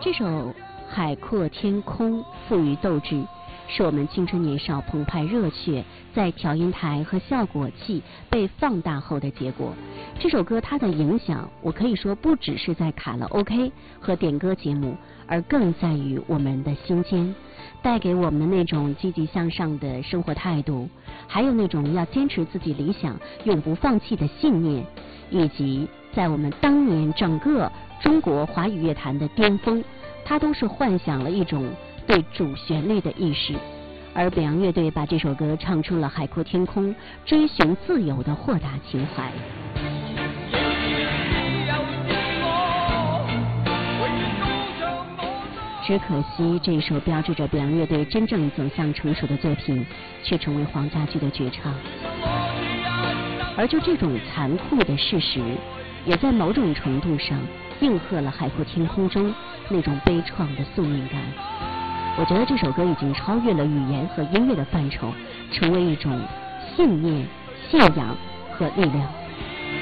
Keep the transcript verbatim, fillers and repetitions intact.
这首《海阔天空》富于斗志，是我们青春年少澎湃热血在调音台和效果器被放大后的结果。这首歌它的影响，我可以说不只是在卡拉 OK 和点歌节目，而更在于我们的心间，带给我们的那种积极向上的生活态度，还有那种要坚持自己理想永不放弃的信念，以及在我们当年整个中国华语乐坛的巅峰，它都是幻想了一种对主旋律的意识。而北洋乐队把这首歌唱出了海阔天空、追寻自由的豁达情怀。只可惜这首标志着北洋乐队真正走向成熟的作品，却成为黄家驹的绝唱。而就这种残酷的事实，也在某种程度上应和了海阔天空中那种悲怆的宿命感。我觉得这首歌已经超越了语言和音乐的范畴，成为一种信念、信仰和力量。